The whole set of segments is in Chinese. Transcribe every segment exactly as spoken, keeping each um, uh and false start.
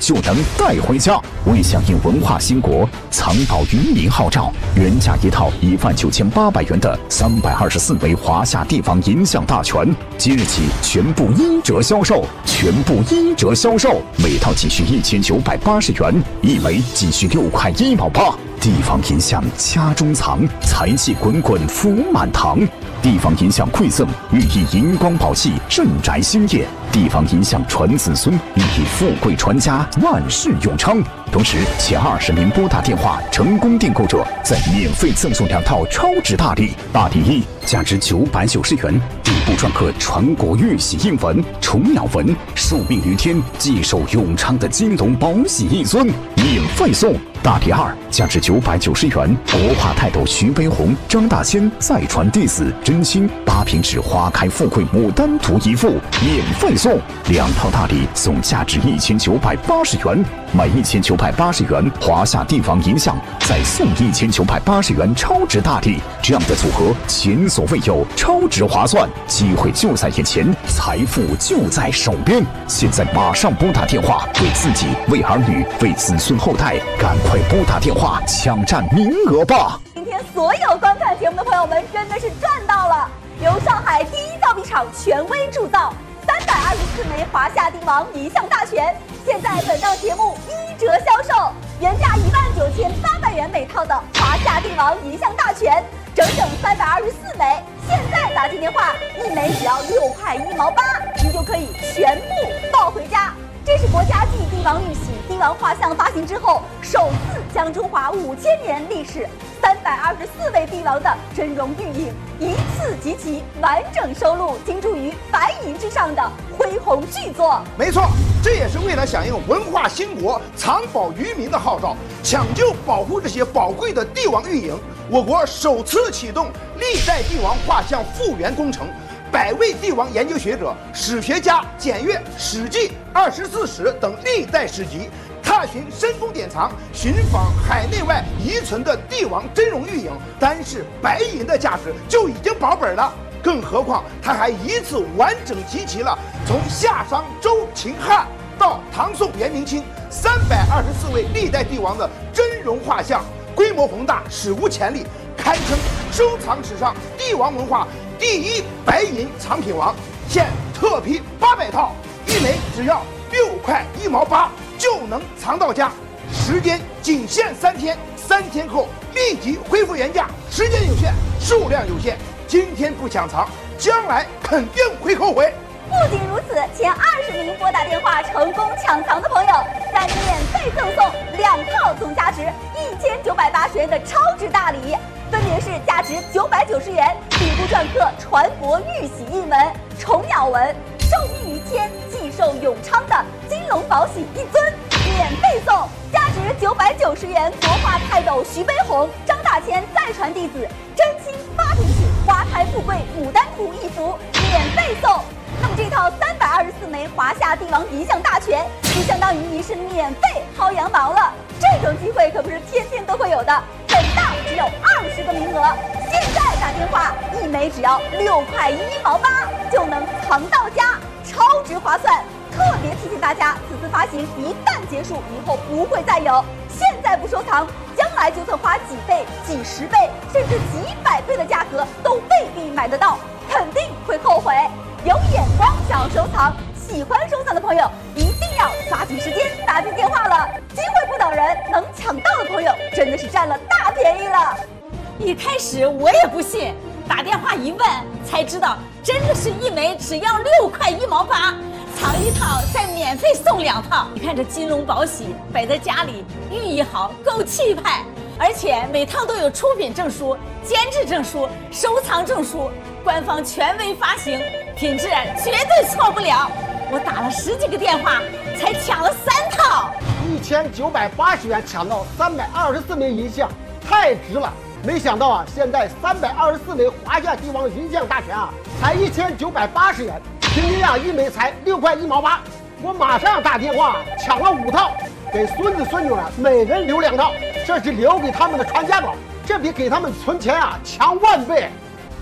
就能带回家。为响应文化兴国、藏宝于民号召，原价一套一万九千八百元的三百二十四枚华夏帝王银像大全，即日起全部一折销售，全部一折销售，每套仅需一千九百八十元，一枚仅需六块一毛八。帝王银像家中藏，财气滚滚福满堂。帝王银像馈赠，寓意银光宝气，镇宅兴业。帝王银像传子孙，寓意富贵传家，万事永昌。同时，前二十名拨打电话成功订购者，再免费赠送两套超值大礼。大礼一，价值九百九十元，底部篆刻传国玉玺印文、虫鸟纹，受命于天，既寿永昌的金龙宝玺一尊，免费送。大礼二，价值九百九十元，国画泰斗徐悲鸿、张大千再传弟子真心八平纸花开富贵牡丹图一幅，免费送。两套大礼总价值一千九百八十元，买一千九百八十元华夏帝王银像，再送一千九百八十元超值大礼，这样的组合前所未有，超值划算，机会就在眼前，财富就在手边。现在马上拨打电话，为自己、为儿女、为子孙后代，赶快拨打电话抢占名额吧！ 今天所有观看节目的朋友们真的是赚到了！由上海第一造币厂权威铸造，三百二十四枚华夏帝王银像大全，现在本档节目一折销售，原价一万九千八百元每套的华夏帝王银像大全，整整三百二十四枚，现在打进电话，一枚只要六块一毛八，您就可以全部抱回家。这是国家继帝王玉玺、帝王画像发行之后，首次将中华五千年历史三百二十四位帝王的真容玉影一次集齐，完整收录，倾注于白银之上的恢宏巨作。 没错，这也是为了响应文化兴国、藏宝于民的号召，抢救保护这些宝贵的帝王玉影，我国首次启动历代帝王画像复原工程。百位帝王研究学者、史学家检阅《史记》《二十四史》等历代史籍，踏寻深宫典藏，寻访海内外遗存的帝王真容玉影，单是白银的价值就已经保本了。更何况，它还一次完整集齐了从夏商周秦汉到唐宋元明清三百二十四位历代帝王的真容画像，规模宏大，史无前例，堪称收藏史上帝王文化第一白银藏品王。现特批八百套，一枚只要六块一毛八就能藏到家，时间仅限三天，三天后立即恢复原价，时间有限，数量有限，今天不抢藏，将来肯定会后悔。 不仅如此，前二十名拨打电话成功抢藏的朋友，再免费赠送两套总价值一千九百八十元的超值大礼，分别是价值九百九十元，底部篆刻传国玉玺印文、虫鸟纹，受命于天，既寿永昌的金龙宝玺一尊，免费送；价值九百九十元国画泰斗徐悲鸿、张大千再传弟子真卿八平纸花开富贵牡丹图一幅，免费送。那么这套三百二十四枚华夏帝王银像大全，就相当于您是免费薅羊毛了。这种机会可不是天天都会有的，本档只有二十个名额，现在打电话，一枚只要六块一毛八就能藏到家，超值划算。特别提醒大家，此次发行一旦结束，以后不会再有。现在不收藏，将来就算花几倍、几十倍，甚至几百倍的价格，都未必买得到，肯定会后悔。有眼光想要收藏，喜欢收藏的朋友一定要抓紧时间打进电话了，机会不等人，能抢到的朋友真的是占了大便宜了。 一开始我也不信，打电话一问才知道，真的是一枚只要六块一毛八，藏一套再免费送两套。你看这金龙宝玺摆在家里，寓意好，够气派，而且每套都有出品证书、监制证书、收藏证书，官方权威发行，品质绝对错不了。我打了十几个电话才抢了三套， 一千九百八十元抢到三百二十四枚银像，太值了！没想到啊，现在三百二十四枚华夏帝王银像大全啊，才一千九百八十元，平均啊一枚才六块一毛八。我马上打电话抢了五套，给孙子孙女啊每人留两套，这是留给他们的传家宝，这比给他们存钱啊强万倍。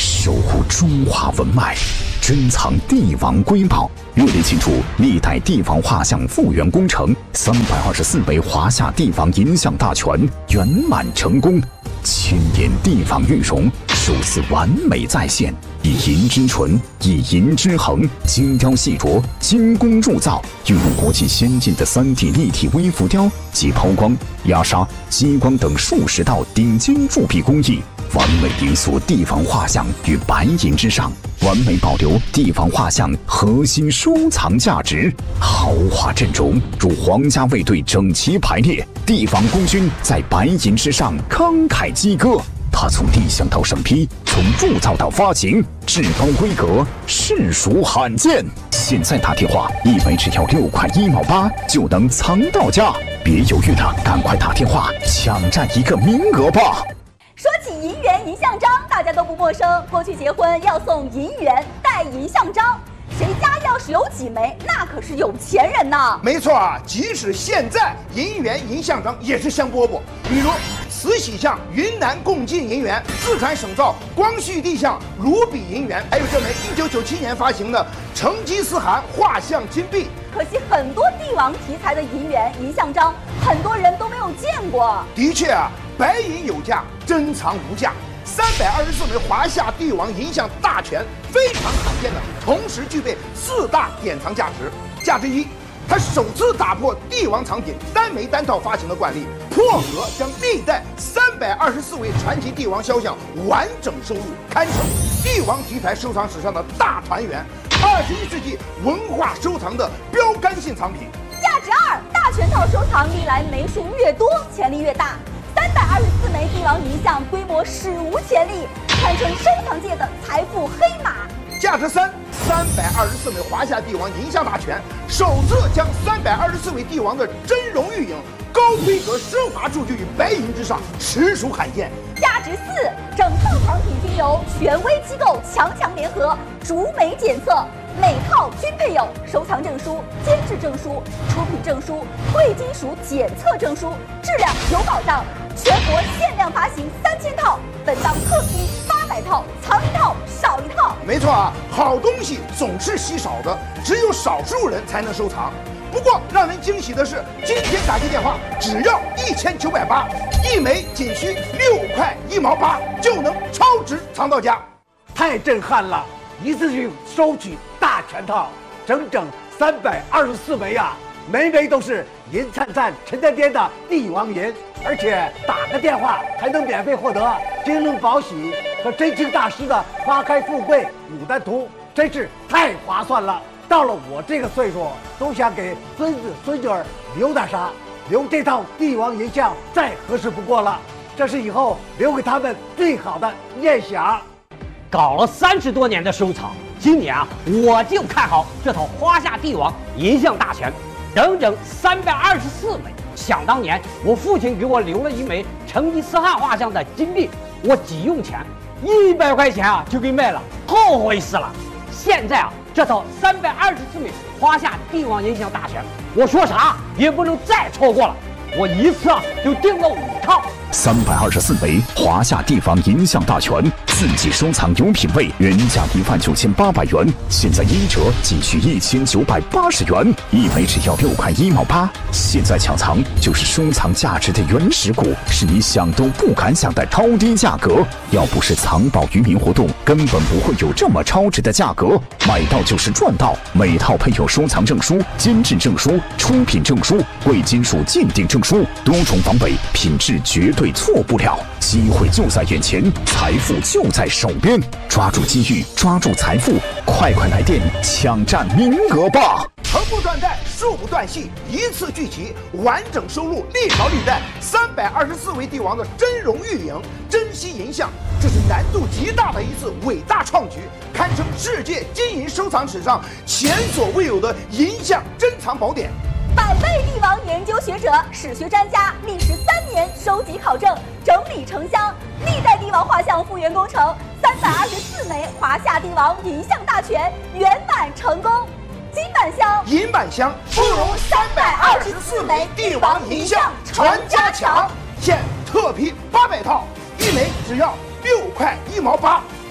守护中华文脉，珍藏帝王瑰宝，热烈庆祝历代帝王画像复原工程三百二十四枚华夏帝王银像大全圆满成功，千年帝王玉容首次完美再现，以银之纯，以银之衡，精雕细琢，精工铸造，运用国际先进的 三 D 立体微浮雕及抛光、压砂、激光等数十道顶尖铸币工艺，完美凝塑帝王画像于白银之上，完美保留帝王画像核心收藏价值。豪华阵容如皇家卫队整齐排列，帝王功勋在白银之上慷慨激歌。它从立项到审批，从铸造到发行，至高规格，实属罕见。现在打电话，一枚只要六块一毛八就能藏到家，别犹豫了，赶快打电话抢占一个名额吧。 说起银元银像章，大家都不陌生。过去结婚要送银元带银像章，谁家要是有几枚，那可是有钱人呐。 没错啊，即使现在银元银像章也是香饽饽。比如慈禧像云南贡进银元，四川省造光绪帝像卢比银元，还有这枚一九九七年发行的成吉思汗画像金币。 可惜很多帝王题材的银元银像章，很多人都没有见过。 的确啊，白银有价，珍藏无价。三百二十四枚华夏帝王银像大全，非常罕见的，同时具备四大典藏价值。价值一，它首次打破帝王藏品单枚单套发行的惯例，破格将历代三百二十四位传奇帝王肖像完整收录，堪称帝王题材收藏史上的大团圆，二十一世纪文化收藏的标杆性藏品。 价值二，大全套收藏历来枚数越多，潜力越大。三百二十四枚帝王银像规模史无前例，堪称收藏界的财富黑马。 价值三，三百二十四枚华夏帝王银像大全，首次将三百二十四位帝王的真容玉影高规格奢华铸就于白银之上，实属罕见。 价值四，整套藏品均由权威机构强强联合，逐枚检测，每套均配有收藏证书、监制证书、出品证书、贵金属检测证书，质量有保障。全国限量发行三千套，本档特批八百套，藏一套少一套。 没错啊，好东西总是稀少的，只有少数人才能收藏。不过让人惊喜的是，今天打进电话只要一千九百八，一枚仅需六块一毛八就能超值藏到家， 太震撼了！一次性收取大全套，整整三百二十四枚啊！枚枚都是银灿灿、沉甸甸的帝王银，而且打个电话还能免费获得金龙宝玺和真卿大师的《花开富贵牡丹图》，真是太划算了。到了我这个岁数，都想给孙子孙女儿留点啥，留这套帝王银像再合适不过了。这是以后留给他们最好的念想。 搞了三十多年的收藏，今年啊，我就看好这套华夏帝王银像大全，整整三百二十四枚。想当年，我父亲给我留了一枚成吉思汗画像的金币，我急用钱，一百块钱啊就给卖了，后悔死了。现在啊，这套三百二十四枚华夏帝王银像大全，我说啥也不能再错过了。我一次啊就订了五套。 三百二十四枚华夏帝王银像大全，自己收藏有品位，原价一万九千八百元，现在一折仅需一千九百八十元，一枚只要六块一毛八。现在抢藏就是收藏价值的原始股，是你想都不敢想的超低价格。要不是藏宝于民活动，根本不会有这么超值的价格。买到就是赚到，每套配有收藏证书、监制证书、出品证书、贵金属鉴定证书，多重防伪，品质绝对错不了。机会就在眼前，财富就在手边，抓住机遇，抓住财富，快快来电抢占名额吧！ 横不断代，竖不断续，一次聚齐，完整收录历朝历代三百二十四位帝王的真容玉影、珍稀银像，这是难度极大的一次伟大创举，堪称世界金银收藏史上前所未有的银像珍藏宝典。 百位帝王研究学者、史学专家历时三年收集考证，整理成箱，历代帝王画像复原工程三百二十四枚华夏帝王银像大全圆满成功。金版香、 银版香，不如三百二十四枚帝王银像传家强。现特批八百套，一枚只要六块一毛八，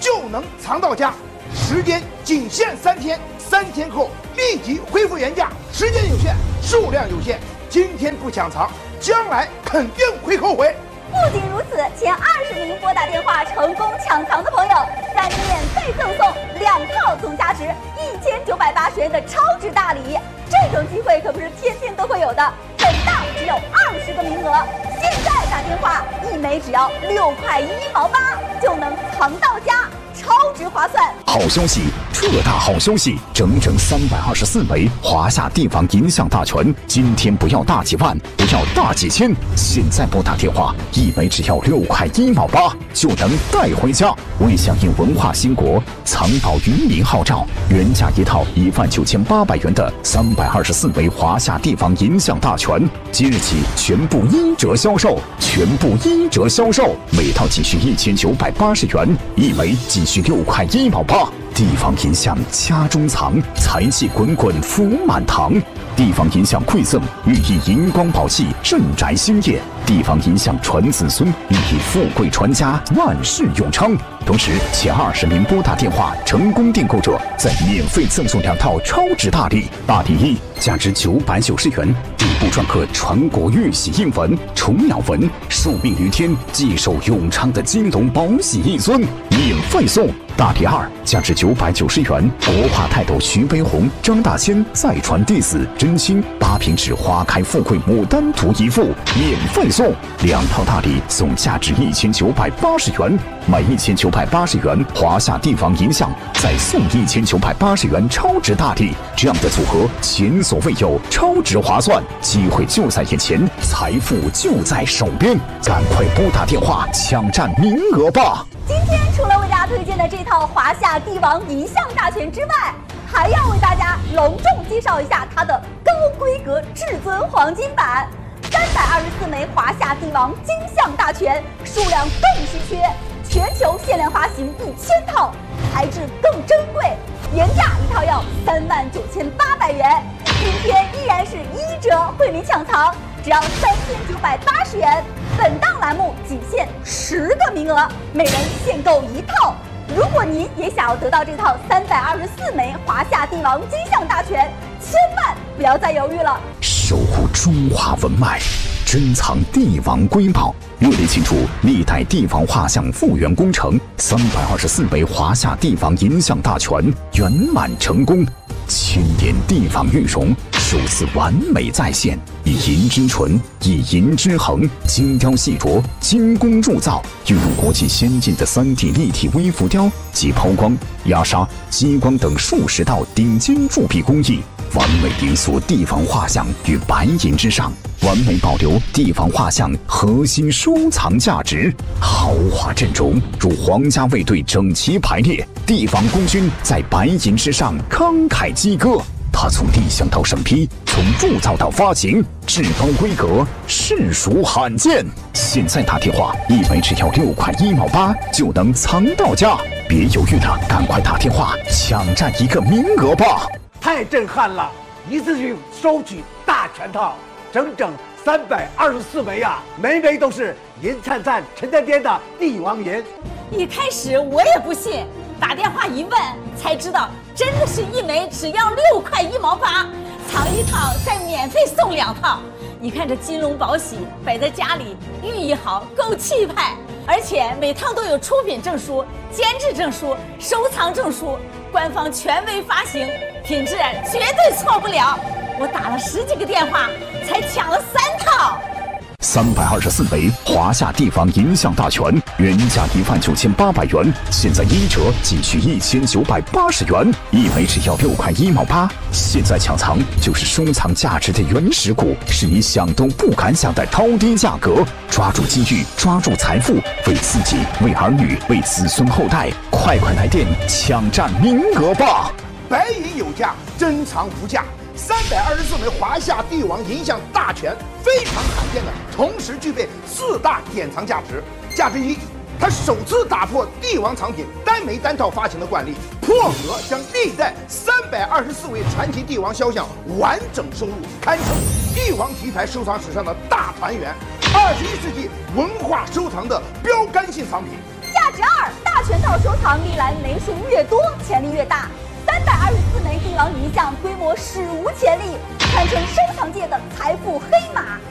就能藏到家，时间仅限三天，三天后立即恢复原价。时间有限，数量有限，今天不抢藏，将来肯定会后悔。 不仅如此，前二十名拨打电话成功抢藏的朋友，再免费赠送两套总价值一千九百八十元的超值大礼。这种机会可不是天天都会有的，本档只有二十个名额。现在打电话，一枚只要六块一毛八，就能藏到家，超值划算。 好消息，特大好消息！整整三百二十四枚华夏帝王银像大全，今天不要大几万，不要大几千，现在拨打电话，一枚只要六块一毛八，就能带回家。为响应文化兴国，藏宝于民号召，原价一套一万九千八百元的三百二十四枚华夏帝王银像大全，即日起全部一折销售，全部一折销售，每套仅需一千九百八十元，一枚仅需六块一毛八。地方银像家中藏，财气滚滚福满堂。地方银像馈赠，寓意银光宝气，镇宅兴业；地方银像传子孙，寓意富贵传家，万事永昌。同时，前二十名拨打电话成功订购者，再免费赠送两套超值大礼。大礼一，价值九百九十元，底部篆刻传国玉玺印文、虫鸟纹，寿命于天，继寿永昌的金龙宝玺一尊，免费送。大礼二，价值九百九十元，国画泰斗徐悲鸿、张大千再传弟子真心八平纸花开富贵牡丹图一幅，免费送。两套大礼送价值一千九百八十元，买一千九百八十元华夏帝王银像，再送一千九百八十元超值大礼，这样的组合前所未有，超值划算，机会就在眼前，财富就在手边，赶快拨打电话抢占名额吧！ 今天除了为大家推荐的这套华夏帝王银像大全之外，还要为大家隆重介绍一下它的高规格至尊黄金版。三百二十四枚华夏帝王金像大全，数量更稀缺，全球限量发行一千套，材质更珍贵，原价一套要三万九千八百元，今天依然是一折惠民抢藏，只要三千九百八十元。本档栏目仅限十个名额，每人限购一套。如果您也想要得到这套三百二十四枚华夏帝王金像大全，千万不要再犹豫了。 守护中华文脉，珍藏帝王瑰宝，热烈庆祝历代帝王画像复原工程三百二十四枚华夏帝王银像大全圆满成功，千年帝王玉容首次完美再现，以银之纯，以银之恒，精雕细琢，精工铸造，运用国际先进的 三 D 立体微浮雕及抛光、压砂、激光等数十道顶尖铸币工艺，完美雕塑帝王画像于白银之上，完美保留帝王画像核心收藏价值。豪华阵容如皇家卫队整齐排列，帝王功勋在白银之上慷慨激歌。它从立项到审批，从铸造到发行，至高规格，实属罕见。现在打电话，一枚只要六块一毛八，就能藏到家。别犹豫了，赶快打电话抢占一个名额吧！ 太震撼了！一次性收取大全套，整整三百二十四枚啊，枚枚都是银灿灿、沉甸甸的帝王银。 一开始我也不信，打电话一问才知道，真的是一枚只要六块一毛八，藏一套再免费送两套。你看这金龙宝玺摆在家里，寓意好，够气派。而且每套都有出品证书、监制证书、收藏证书，官方权威发行，品质绝对错不了。我打了十几个电话，才抢了三套。 三百二十四枚华夏帝王银像大全，原价一万九千八百元，现在一折仅需一千九百八十元，一枚只要六块一毛八。现在抢藏就是收藏价值的原始股，是你想都不敢想的超低价格。抓住机遇，抓住财富，为自己、为儿女、为子孙后代，快快来电抢占名额吧！ 白银有价，珍藏无价。三百二十四枚华夏帝王银像大全，非常罕见的，同时具备四大典藏价值。价值一，它首次打破帝王藏品单枚单套发行的惯例，破格将历代三百二十四位传奇帝王肖像完整收录，堪称帝王题材收藏史上的大团圆，二十一世纪文化收藏的标杆性藏品。 价价值二，大全套收藏历来枚数越多，潜力越大。三百二十四枚帝王银像，规模史无前例，堪称收藏界的财富黑马。